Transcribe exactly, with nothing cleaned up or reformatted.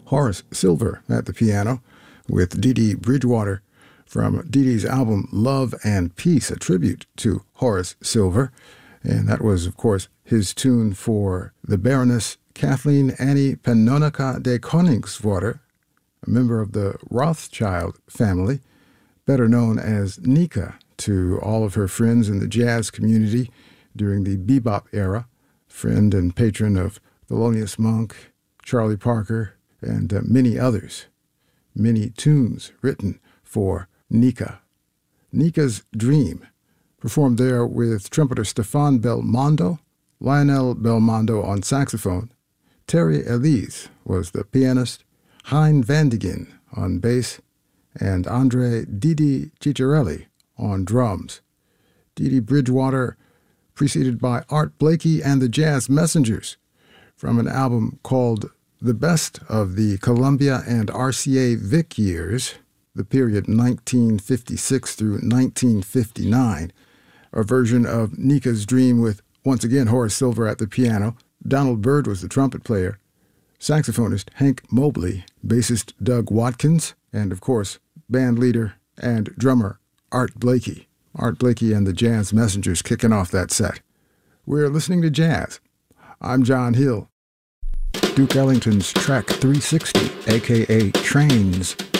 Horace Silver at the piano with Dee Dee Bridgewater from Dee Dee's album Love and Peace, a tribute to Horace Silver. And that was, of course, his tune for the Baroness Kathleen Annie Pannonica de Koningswater, a member of the Rothschild family, better known as Nika to all of her friends in the jazz community during the bebop era, friend and patron of Thelonious Monk, Charlie Parker, and uh, many others. Many tunes written for Nika. Nika's Dream, performed there with trumpeter Stefan Belmondo, Lionel Belmondo on saxophone. Terry Elise was the pianist, Hein Vandigen on bass, and Andre Didi Ciccarelli on drums. Dee Dee Bridgewater preceded by Art Blakey and the Jazz Messengers from an album called The Best of the Columbia and R C A Vic Years, the period nineteen fifty-six through nineteen fifty-nine, a version of Nika's Dream with, once again, Horace Silver at the piano. Donald Byrd was the trumpet player, saxophonist Hank Mobley, bassist Doug Watkins, and, of course, band leader and drummer Art Blakey. Art Blakey and the Jazz Messengers kicking off that set. We're listening to jazz. I'm John Hill. Duke Ellington's track three sixty, a k a. Trains,